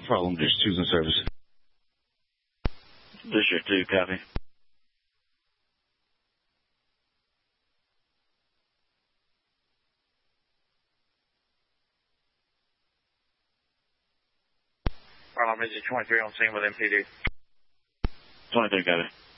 Problem, there's 2's in service. District 2, copy. District 23 on scene with MPD. 23, copy.